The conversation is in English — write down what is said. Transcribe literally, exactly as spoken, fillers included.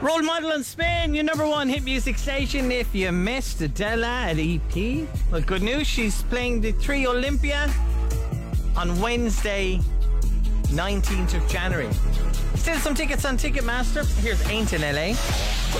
Role Model in Spain, your number one hit music station. If you missed Adela at E P, well, good news, she's playing the Three Olympia on Wednesday, nineteenth of January. Still some tickets on Ticketmaster. Here's Ain't in L A.